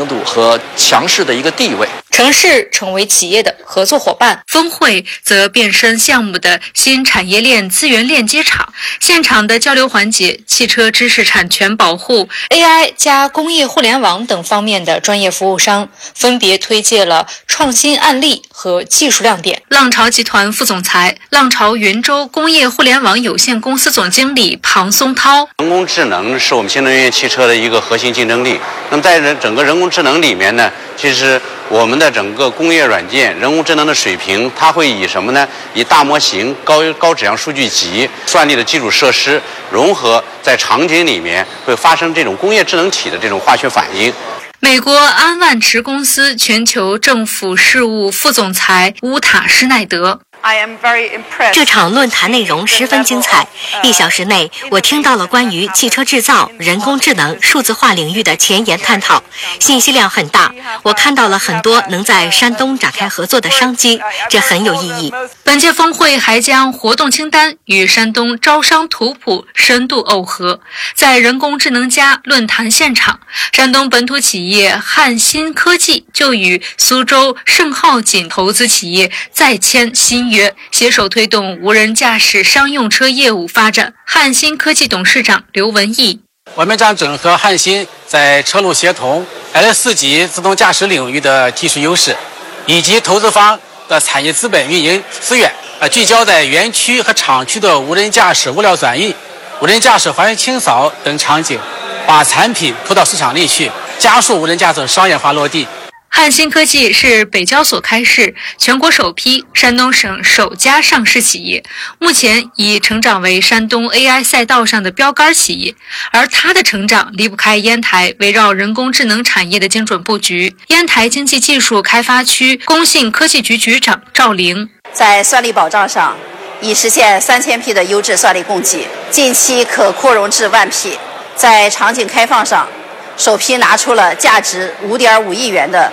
度和强势的一个地位。 城市成为企业的合作伙伴，峰会则变身项目的新产业链资源链接场。现场的交流环节，汽车知识产权保护、AI 加工业互联网等方面的专业服务商分别推介了创新案例和技术亮点。浪潮集团副总裁、浪潮云州工业互联网有限公司总经理庞松涛： 人工智能是我们新能源汽车的一个核心竞争力。那么在整个人工智能里面呢，其实我们的整个工业软件、人工智能的水平，它会以什么呢？以大模型、高质量数据集、算力的基础设施融合在场景里面，会发生这种工业智能体的这种化学反应。 美国安万驰公司全球政府事务副总裁乌塔施奈德： 这场论坛内容十分精彩，1小时内我听到了关于汽车制造、人工智能、数字化领域的前沿探讨，信息量很大。我看到了很多能在山东展开合作的商机，这很有意义。 本届峰会还将活动清单与山东招商图谱深度耦合。在人工智能家论坛现场，山东本土企业汉芯科技就与苏州盛浩锦投资企业再签新约，携手推动无人驾驶商用车业务发展。汉芯科技董事长刘文义： 我们将整合汉芯在车路协同、L4级自动驾驶领域的技术优势，以及投资方的产业资本运营资源，聚焦在园区和厂区的无人驾驶物料转运、无人驾驶环境清扫等场景，把产品铺到市场里去，加速无人驾驶商业化落地。 汉芯科技是北交所开市、全国首批、山东省首家上市企业，目前已成长为山东 AI 赛道上的标杆企业。而它的成长离不开烟台围绕人工智能产业的精准布局。烟台经济技术开发区工信科技局局长赵玲： 在算力保障上，已实现3000批的优质算力供给，近期可扩容至10000批。在场景开放上，首批拿出了价值5.5亿元的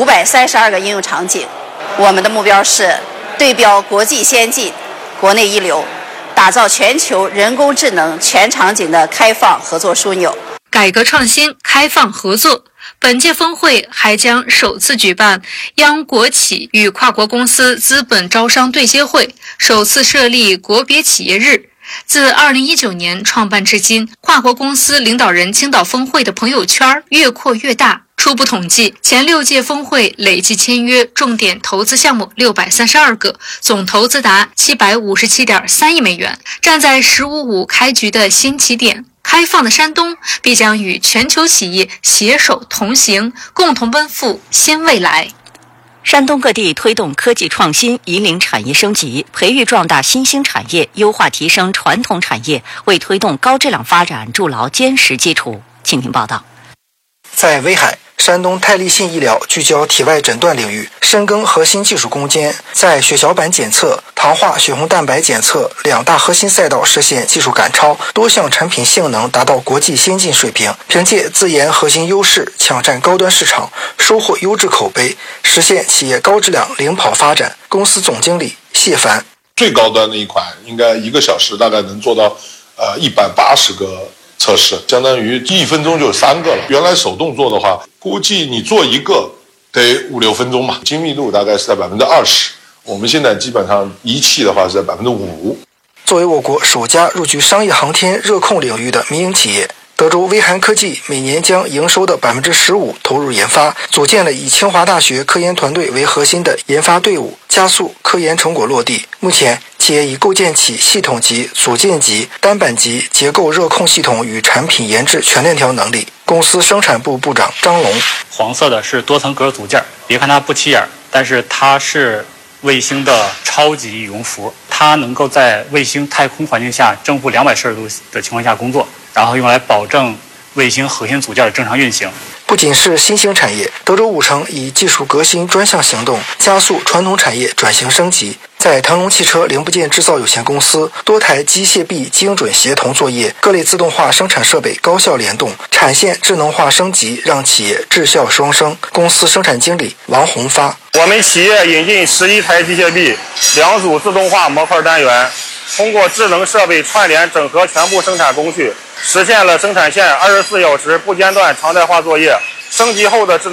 532个应用场景。我们的目标是对标国际先进、国内一流，打造全球人工智能全场景的开放合作枢纽。 改革创新、开放合作。本届峰会还将首次举办央国企与跨国公司资本招商对接会，首次设立国别企业日。自2019年创办至今，跨国公司领导人青岛峰会的朋友圈越扩越大。初步统计，前6届峰会累计签约重点投资项目632个，总投资达757.3亿美元，站在“15+5”开局的新起点。开放的山东必将与全球企业携手同行，共同奔赴新未来。 山东各地推动科技创新，引领产业升级，培育壮大新兴产业，优化提升传统产业，为推动高质量发展筑牢坚实基础。请听报道。 在威海，山东泰利信医疗聚焦体外诊断领域，深耕核心技术攻坚，在血小板检测、糖化血红蛋白检测2大核心赛道实现技术赶超，多项产品性能达到国际先进水平，凭借自研核心优势抢占高端市场，收获优质口碑，实现企业高质量领跑发展。公司总经理谢凡： 最高端的一款应该1个小时大概能做到180个测试，相当于1分钟就3个了。原来手动做的话，估计你做一个得5-6分钟嘛，精密度大概是在20%，我们现在基本上仪器的话是在5%。 作为我国首家入局商业航天热控领域的民营企业，德州威韩科技每年将营收的15%投入研发，组建了以清华大学科研团队为核心的研发队伍，加速科研成果落地。目前，企业已构建起系统级、组件级、单板级结构热控系统与产品研制全链条能力。公司生产部部长张龙： 黄色的是多层格组件，别看它不起眼，但是它是卫星的超级羽绒服，它能够在卫星太空环境下正负200摄氏度的情况下工作，然后用来保证卫星核心组件的正常运行。 不仅是新兴产业，德州五成以技术革新专项行动加速传统产业转型升级。在腾龙汽车零部件制造有限公司，多台机械臂精准协同作业，各类自动化生产设备高效联动，产线智能化升级，让企业质效双升。公司生产经理王宏发： 我们企业引进11台机械臂，2组自动化模块单元，通过智能设备串联整合全部生产工序，实现了生产线24小时不间断常态化作业。升级后的智能